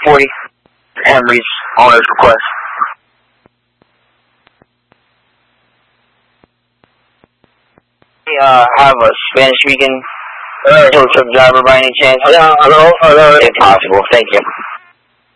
40, Henry's owner's request. Have a Spanish-speaking tow truck driver by any chance? Hello. If possible, thank you.